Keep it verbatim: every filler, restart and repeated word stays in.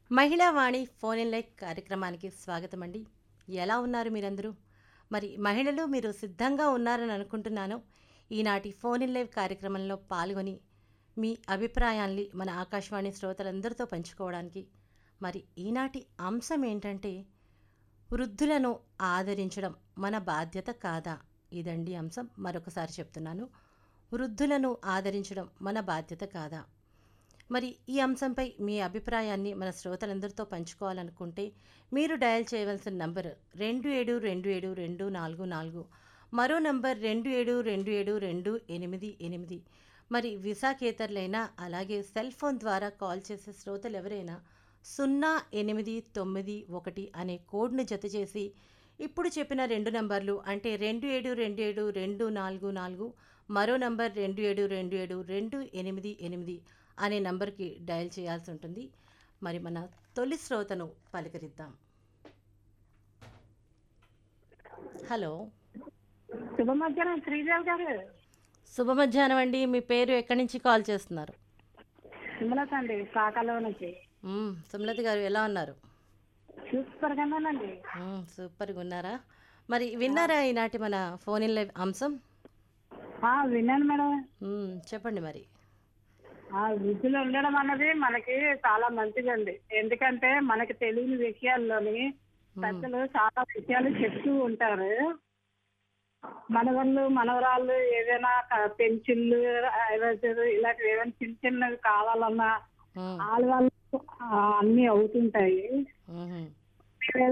మహిళా వాణి phone in live కార్యక్రమానికి స్వాగతం అండి. ఎలా ఉన్నారు మీరందరూ? మరి మహిళలు మీరు సిద్ధంగా ఉన్నారని అనుకుంటున్నాను. ఈనాటి ఫోన్ ఇన్ లైవ్ కార్యక్రమంలో పాల్గొని మీ అభిప్రాయాల్ని మన ఆకాశవాణి శ్రోతలందరితో పంచుకోవడానికి. మరి ఈనాటి అంశం ఏంటంటే వృద్ధులను ఆదరించడం మన బాధ్యత కాదా? ఇదండి అంశం. మరొకసారి చెప్తున్నాను. వృద్ధులను ఆదరించడం మన బాధ్యత కాదా? మరి ఈ అంశంపై మీ అభిప్రాయాన్ని మన శ్రోతలందరితో పంచుకోవాలనుకుంటే మీరు డయల్ చేయవలసిన నంబర్ రెండు ఏడు రెండు ఏడు రెండు నాలుగు నాలుగు, మరో నంబర్ రెండు ఏడు రెండు ఏడు రెండు ఎనిమిది ఎనిమిది. మరి విశాఖేతరులైనా అలాగే సెల్ ఫోన్ ద్వారా కాల్ చేసే శ్రోతలు ఎవరైనా సున్నా ఎనిమిది తొమ్మిది ఒకటి అనే కోడ్ని జత చేసి ఇప్పుడు చెప్పిన రెండు నంబర్లు అంటే రెండు ఏడు రెండు ఏడు రెండు నాలుగు నాలుగు, మరో నంబర్ రెండు ఏడు రెండు ఏడు రెండు ఎనిమిది ఎనిమిది అనే నంబర్కి డయల్ చేయాల్సి ఉంటుంది. మరి మన తొలి శ్రోతను పలకరిద్దాం. హలో, శుభ మధ్యాహ్నం శ్రీదేవి గారు. శుభ మధ్యాహ్నం అండి. మీ పేరు ఎక్కడి నుంచి కాల్ చేస్తున్నారు? సుమలత అండి, కాకాలో నుంచి. మ్మ్, సుమలత గారు ఎలా ఉన్నారు? సూపర్ గానండి. మ్మ్, సూపర్గా ఉన్నారా? మరి విన్నారా ఈనాటి మన ఫోన్ ఇన్ లైవ్ అంశం? ఆ విన్నాను మేడం. మ్మ్, చెప్పండి మరి. ఆ వృద్ధులు ఉండడం అన్నది మనకి చాలా మంచిదండి. ఎందుకంటే మనకి తెలియని విషయాల్లోని పెద్దలు చాలా విషయాలు చెప్తూ ఉంటారు. మనవళ్ళు మనవరాళ్ళు ఏదైనా క- పెన్షన్లు ఐవజరు ఇలాంటివి ఏమైనా చిన్న చిన్నవి కావాలన్నా మ్మ్, వాళ్ళ వాళ్ళు అన్ని అవుతుంటాయి. మ్మ్.